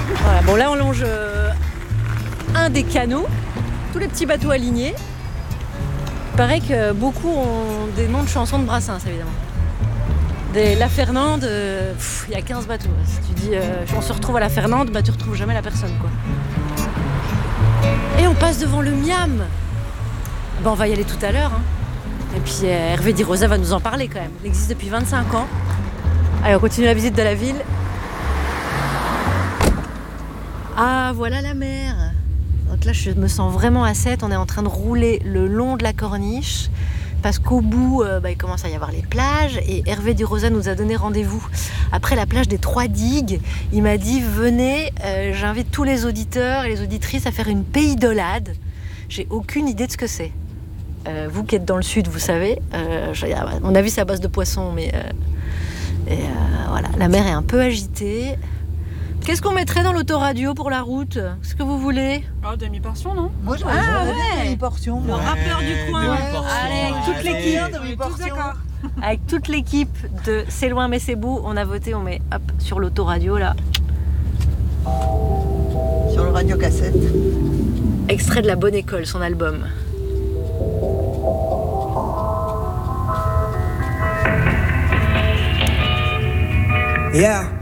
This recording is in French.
Voilà, bon là on longe un des canaux, tous les petits bateaux alignés. Il paraît que beaucoup ont des noms de chansons de Brassens, évidemment. La Fernande, il y a 15 bateaux. Si tu dis on se retrouve à la Fernande, bah tu retrouves jamais la personne, quoi. Et on passe devant le Miam. Bah, on va y aller tout à l'heure. Hein. Et puis Hervé Di Rosa va nous en parler quand même. Il existe depuis 25 ans. Allez, on continue la visite de la ville. Ah, voilà la mer. Donc là, je me sens vraiment à 7. On est en train de rouler le long de la corniche. Parce qu'au bout, il commence à y avoir les plages. Et Hervé Di Rosa nous a donné rendez-vous après la plage des 3 digues. Il m'a dit, venez, j'invite tous les auditeurs et les auditrices à faire une péidolade. J'ai aucune idée de ce que c'est. Vous qui êtes dans le sud, vous savez. À mon avis, c'est à base de poissons. Mais voilà, la mer est un peu agitée. Qu'est-ce qu'on mettrait dans l'autoradio pour la route? Ce que vous voulez? Demi-portion, non? Moi, je demi-portion. Le rappeur du coin. Allez, avec toute l'équipe. Avec toute l'équipe de C'est loin mais c'est beau, on a voté, on met hop sur l'autoradio là. Sur le radio cassette. Extrait de La Bonne École, son album. Yeah.